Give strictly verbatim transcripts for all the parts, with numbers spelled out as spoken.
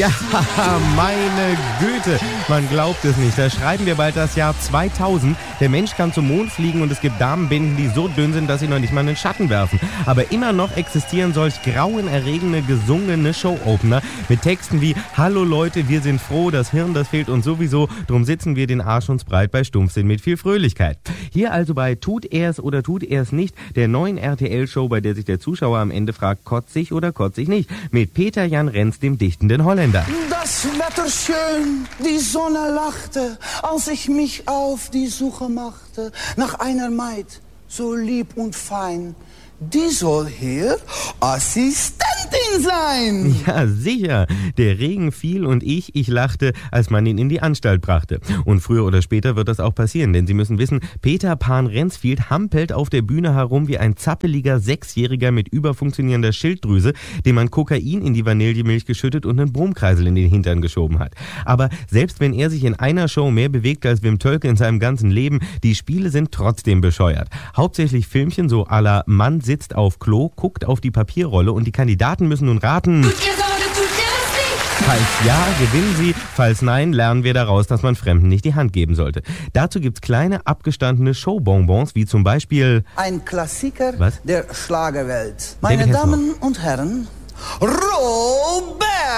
Ja, meine Güte, man glaubt es nicht. Da schreiben wir bald das Jahr zweitausend. Der Mensch kann zum Mond fliegen und es gibt Damenbinden, die so dünn sind, dass sie noch nicht mal einen Schatten werfen. Aber immer noch existieren solch grauenerregende, gesungene Show-Opener mit Texten wie Hallo Leute, wir sind froh, das Hirn, das fehlt uns sowieso, drum sitzen wir den Arsch uns breit bei Stumpfsinn mit viel Fröhlichkeit. Hier also bei Tut er's oder tut er's nicht, der neuen R T L-Show, bei der sich der Zuschauer am Ende fragt, kotzig oder kotzig nicht, mit Peter Jan Renz, dem dichtenden Holländer. Das Wetter schön, die Sonne lachte, als ich mich auf die Suche machte nach einer Maid, so lieb und fein. Die soll hier Assistentin sein. Ja, sicher. Der Regen fiel und ich, ich lachte, als man ihn in die Anstalt brachte. Und früher oder später wird das auch passieren, denn Sie müssen wissen, Peter Pan Rensfield hampelt auf der Bühne herum wie ein zappeliger Sechsjähriger mit überfunktionierender Schilddrüse, dem man Kokain in die Vanillemilch geschüttet und einen Brummkreisel in den Hintern geschoben hat. Aber selbst wenn er sich in einer Show mehr bewegt als Wim Tölke in seinem ganzen Leben, die Spiele sind trotzdem bescheuert. Hauptsächlich Filmchen so à la Mann sitzt auf Klo, guckt auf die Papierrolle und die Kandidaten müssen nun raten. Tut ihr so oder tut ihr das nicht? Falls ja, gewinnen sie. Falls nein, lernen wir daraus, dass man Fremden nicht die Hand geben sollte. Dazu gibt's kleine, abgestandene Showbonbons, wie zum Beispiel... Ein Klassiker Was? der Schlagerwelt. Meine David Damen und Herren, Roberto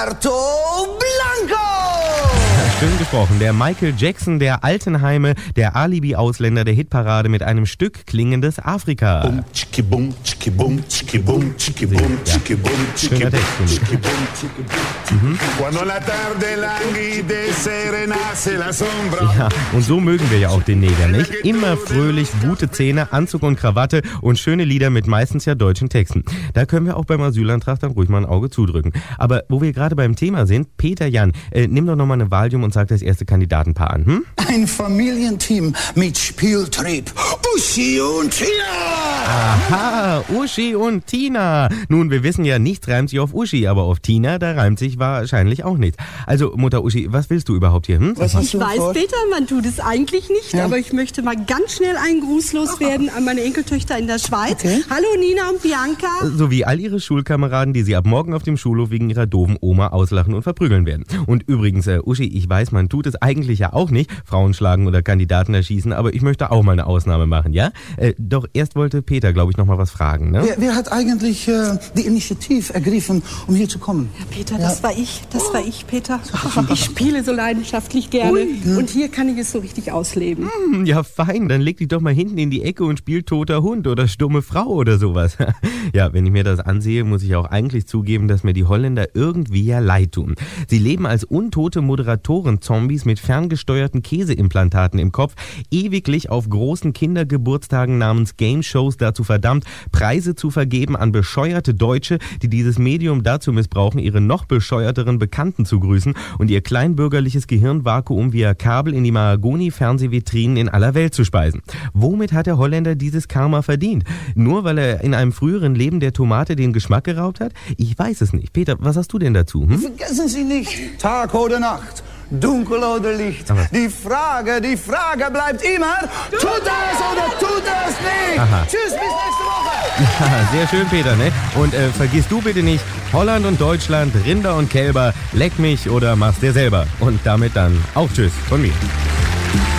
Blanco! Schön gesprochen. Der Michael Jackson der Altenheime, der Alibi-Ausländer der Hitparade mit einem Stück klingendes Afrika. Bum, tschicki, bum, tschicki, bum, tschicki, bum, tschicki, bum, tschicki, bum, tschicki, Schöner bum, Text, tschicki, bum, tschicki, bum. Quando la tarde languide serenasse la sombra. Ja, und so mögen wir ja auch den Neger, nicht? Immer fröhlich, gute Zähne, Anzug und Krawatte und schöne Lieder mit meistens ja deutschen Texten. Da können wir auch beim Asylantrag dann ruhig mal ein Auge zudrücken. Aber wo wir gerade beim Thema sind, Peter Jan, äh, nimm doch nochmal eine Valium und sag das erste Kandidatenpaar an, hm? Ein Familienteam mit Spieltrieb. Uschi und Tina! Aha, Uschi und Tina. Nun, wir wissen ja, nichts reimt sich auf Uschi, aber auf Tina, da reimt sich wahrscheinlich auch nichts. Also, Mutter Uschi, was willst du überhaupt hier, hm? Was hast Ich du weiß, vor? Peter, man tut es eigentlich nicht, Ja. aber ich möchte mal ganz schnell einen Gruß loswerden an meine Enkeltöchter in der Schweiz. Okay. Hallo Nina und Bianca. Sowie all ihre Schulkameraden, die sie ab morgen auf dem Schulhof wegen ihrer doofen Oma auslachen und verprügeln werden. Und übrigens, äh, Uschi, ich weiß, man tut es eigentlich ja auch nicht, Frauen schlagen oder Kandidaten erschießen, aber ich möchte auch mal eine Ausnahme machen, ja? Äh, doch erst wollte Peter, glaube ich, noch mal was fragen, ne? Wer, wer hat eigentlich äh, die Initiative ergriffen, um hier zu kommen? Peter, das war ich, das war ich, Peter. Ich spiele so leidenschaftlich gerne und hier kann ich es so richtig ausleben. Hm, ja, fein, dann leg dich doch mal hinten in die Ecke und spiel toter Hund oder stumme Frau oder sowas. Ja, wenn ich mir das ansehe, muss ich auch eigentlich zugeben, dass mir die Holländer irgendwie ja leid tun. Sie leben als untote Moderatoren-Zombies mit ferngesteuerten Käseimplantaten im Kopf, ewiglich auf großen Kindergeburtstagen namens Game-Shows dazu verdammt, Preise zu vergeben an bescheuerte Deutsche, die dieses Medium dazu missbrauchen, ihre noch bescheuerteren Bekannten zu grüßen und ihr kleinbürgerliches Gehirnvakuum via Kabel in die Mahagoni-Fernsehvitrinen in aller Welt zu speisen. Womit hat der Holländer dieses Karma verdient? Nur weil er in einem früheren Leben der Tomate den Geschmack geraubt hat? Ich weiß es nicht. Peter, was hast du denn dazu? Hm? Vergessen Sie nicht, Tag oder Nacht, dunkel oder Licht. Aber- Die Frage, die Frage bleibt immer, tut es oder tut es nicht? Aha. Tschüss, bis nächste Woche. Ja, sehr schön, Peter, ne? Und äh, vergiss du bitte nicht, Holland und Deutschland, Rinder und Kälber, leck mich oder mach's dir selber. Und damit dann auch Tschüss von mir.